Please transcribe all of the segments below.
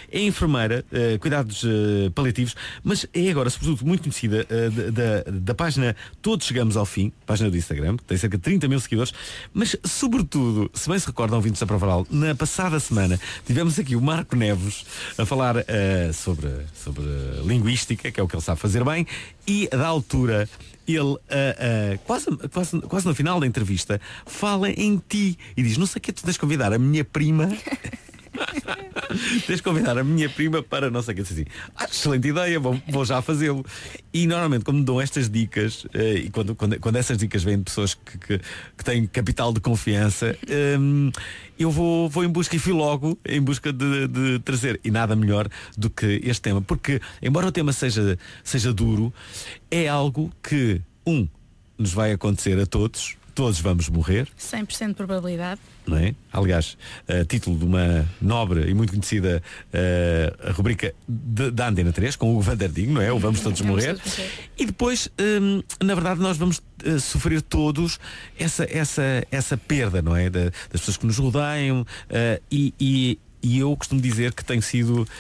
é enfermeira, cuidados paliativos, mas é agora, sobretudo, muito conhecida da página Todos Chegamos ao Fim, página do Instagram, que tem cerca de 30 mil seguidores, mas sobretudo, se bem se recordam, ouvintes da Prova Oral, na passada semana tivemos aqui o Marco Neves a falar sobre linguística, que é o que ele sabe fazer bem, e da altura ele, quase no final da entrevista, fala em ti e diz: não sei o que, tu tens de convidar a minha prima. Tens de convidar a minha prima para não sei o que. Assim, excelente ideia, vou já fazê-lo. E normalmente quando me dão estas dicas, e quando essas dicas vêm de pessoas que têm capital de confiança, eu vou em busca e fui logo em busca de trazer. E nada melhor do que este tema, porque embora o tema seja duro, é algo que nos vai acontecer a todos vamos morrer. 100% de probabilidade. Não é? Aliás, título de uma nobre e muito conhecida rubrica da Antena 3, com o Vanderdinho, não é? O Vamos Todos Morrer. E depois, na verdade, nós vamos sofrer todos essa perda, não é? Das pessoas que nos rodeiam, e eu costumo dizer que tenho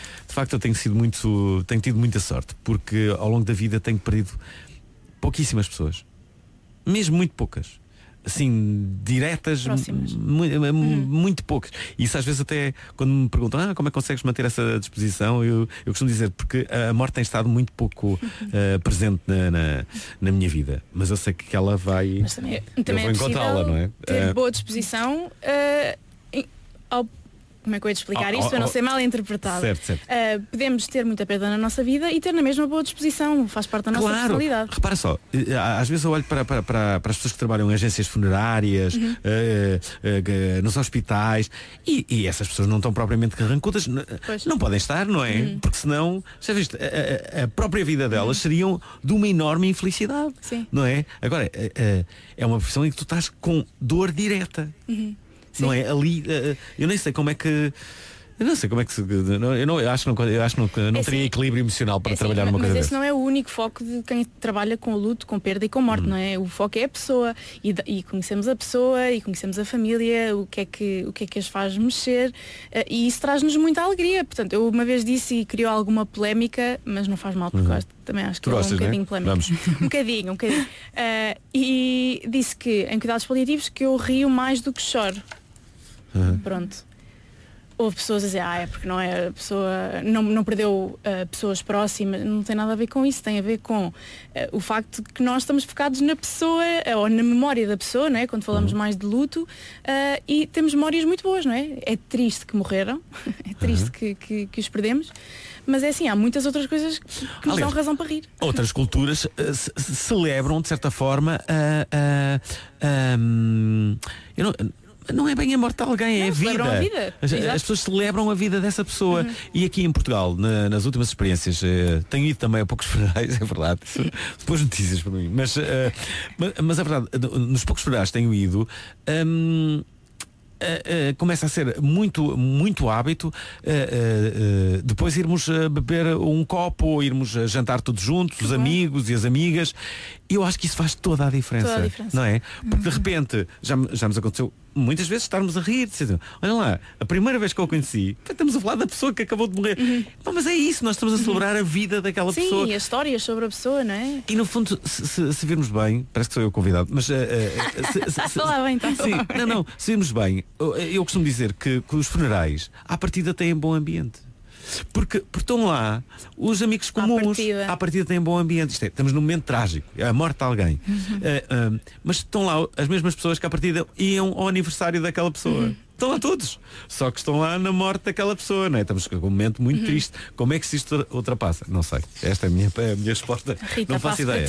tido muita sorte, porque ao longo da vida tenho perdido pouquíssimas pessoas, mesmo muito poucas, assim, diretas, muito poucas. E isso às vezes até quando me perguntam como é que consegues manter essa disposição, eu costumo dizer, porque a morte tem estado muito pouco presente na minha vida, mas eu sei que ela vai, mas também eu vou encontrá-la, não é? Ter boa disposição como é que eu ia te explicar isto para não ser mal interpretado? Certo. Podemos ter muita perda na nossa vida e ter na mesma boa disposição, faz parte da nossa personalidade. Repara só, às vezes eu olho para as pessoas que trabalham em agências funerárias, nos hospitais, e essas pessoas não estão propriamente carrancudas, não podem estar, não é? Porque senão, já viste, a própria vida delas seriam de uma enorme infelicidade. Sim. Não é? Agora, é uma profissão em que tu estás com dor direta. Não é? Ali, eu nem sei como é que. Eu não sei como é que se. Eu acho que não teria equilíbrio emocional para trabalhar numa coisa dessa. Mas dessa. esse não é o único foco de quem trabalha com luto, com perda e com morte, não é? O foco é a pessoa e conhecemos a pessoa e conhecemos a família, o que é que as faz mexer, e isso traz-nos muita alegria. Portanto, eu uma vez disse e criou alguma polémica, mas não faz mal, porque gosto, também acho que é um bocadinho polémico. Um bocadinho. E disse que em cuidados paliativos que eu rio mais do que choro. Pronto. Houve pessoas a dizer, é porque não é a pessoa, não perdeu pessoas próximas. Não tem nada a ver com isso, tem a ver com o facto de que nós estamos focados na pessoa, ou na memória da pessoa, não é? Quando falamos mais de luto, e temos memórias muito boas, não é? É triste que morreram, é triste que os perdemos, mas é assim, há muitas outras coisas que nos dão razão para rir. Outras culturas celebram, de certa forma, não é bem a morte de alguém, é a vida. As pessoas celebram a vida dessa pessoa. E aqui em Portugal, nas últimas experiências, tenho ido também a poucos funerais, é verdade. Depois notícias para mim. Mas a verdade, nos poucos funerais tenho ido, começa a ser muito, muito hábito depois irmos beber um copo ou irmos jantar todos juntos, os amigos e as amigas. Eu acho que isso faz toda a diferença. Não é? Porque de repente já nos aconteceu muitas vezes estarmos a rir, olha lá, a primeira vez que eu conheci, estamos a falar da pessoa que acabou de morrer. Mas é isso, nós estamos a celebrar a vida daquela pessoa. Sim, e as histórias sobre a pessoa, não é? E no fundo, se virmos bem, parece que sou eu o convidado, mas fala bem, então. Sim, se virmos bem, eu costumo dizer que os funerais à partida têm bom ambiente. Porque estão lá os amigos comuns, à partida têm bom ambiente. Estamos num momento trágico, é a morte de alguém. Mas estão lá as mesmas pessoas que à partida iam ao aniversário daquela pessoa. Estão lá todos, só que estão lá na morte daquela pessoa, não é? Estamos com um momento muito triste. Como é que se isto ultrapassa? Não sei, esta é a minha resposta. Rita, não faço ideia.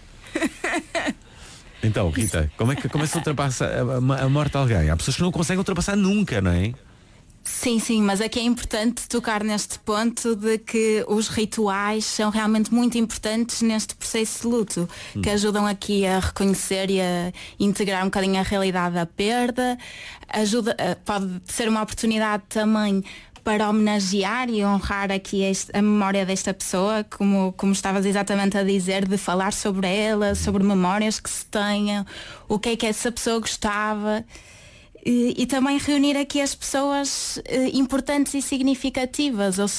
Então, Rita, como é que se ultrapassa a morte de alguém? Há pessoas que não conseguem ultrapassar nunca, não é? Sim, mas aqui é importante tocar neste ponto de que os rituais são realmente muito importantes neste processo de luto, que ajudam aqui a reconhecer e a integrar um bocadinho a realidade da perda, pode ser uma oportunidade também para homenagear e honrar aqui a memória desta pessoa, como estavas exatamente a dizer, de falar sobre ela, sobre memórias que se tenham, o que é que essa pessoa gostava. E também reunir aqui as pessoas importantes e significativas, ou